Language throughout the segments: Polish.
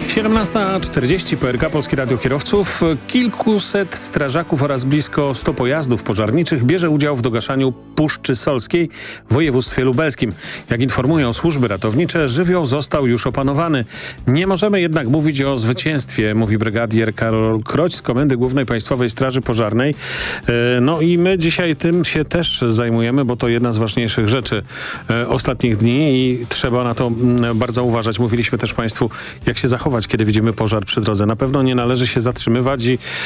17:40 PRK Polskie Radio Kierowców. Kilkuset strażaków oraz blisko 100 pojazdów pożarniczych bierze udział w dogaszaniu Puszczy Solskiej w województwie lubelskim. Jak informują służby ratownicze, żywioł został już opanowany. Nie możemy jednak mówić o zwycięstwie, mówi brygadier Karol Kroć z Komendy Głównej Państwowej Straży Pożarnej. No i my dzisiaj tym się też zajmujemy, bo to jedna z ważniejszych rzeczy ostatnich dni i trzeba na to bardzo uważać. Mówiliśmy też Państwu, jak się zachować, kiedy widzimy pożar przy drodze. Na pewno nie należy się zatrzymywać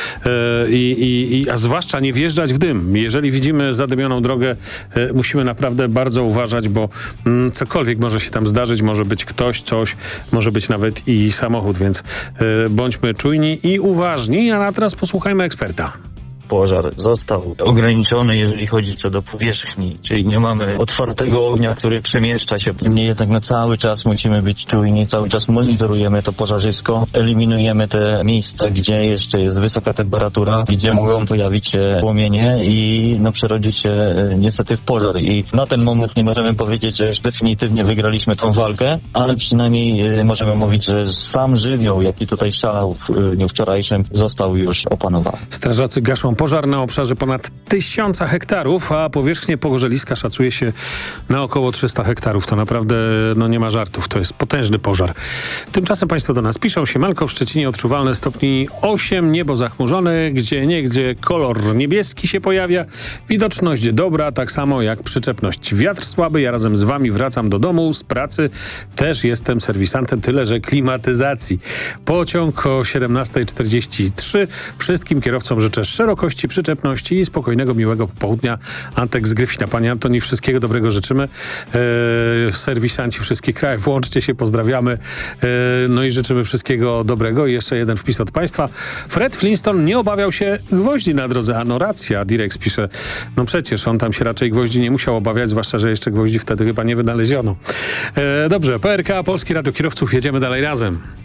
a zwłaszcza nie wjeżdżać w dym. Jeżeli widzimy zadymioną drogę, musimy naprawdę bardzo uważać, bo cokolwiek może się tam zdarzyć, może być ktoś, coś, może być nawet i samochód, więc bądźmy czujni i uważni, a teraz posłuchajmy eksperta. Pożar został ograniczony, jeżeli chodzi co do powierzchni, czyli nie mamy otwartego ognia, który przemieszcza się. Niemniej jednak na cały czas musimy być czujni, cały czas monitorujemy to pożarzysko, eliminujemy te miejsca, gdzie jeszcze jest wysoka temperatura, gdzie mogą pojawić się płomienie i przerodzić się niestety w pożar. I na ten moment nie możemy powiedzieć, że już definitywnie wygraliśmy tą walkę, ale przynajmniej możemy mówić, że sam żywioł, jaki tutaj szalał w dniu wczorajszym, został już opanowany. Strażacy gaszą pożar na obszarze ponad 1000 hektarów, a powierzchnię pogorzeliska szacuje się na około 300 hektarów. To naprawdę nie ma żartów. To jest potężny pożar. Tymczasem Państwo do nas piszą. Siemanko, w Szczecinie odczuwalne stopni 8, niebo zachmurzone, gdzieniegdzie kolor niebieski się pojawia. Widoczność dobra, tak samo jak przyczepność. Wiatr słaby, ja razem z Wami wracam do domu, z pracy. Też jestem serwisantem, tyle że klimatyzacji. Pociąg o 17:43. Wszystkim kierowcom życzę szerokości, przyczepności i spokojnego, miłego popołudnia. Antek z Gryfina. Panie Antoni, wszystkiego dobrego życzymy. Serwisanci wszystkich krajów, łączcie się, pozdrawiamy. No i życzymy wszystkiego dobrego. I jeszcze jeden wpis od Państwa. Fred Flintstone nie obawiał się gwoździ na drodze. A no racja, Direx pisze. No przecież on tam się raczej gwoździ nie musiał obawiać, zwłaszcza, że jeszcze gwoździ wtedy chyba nie wynaleziono. Dobrze, PRK Polskie Radio Kierowców. Jedziemy dalej razem.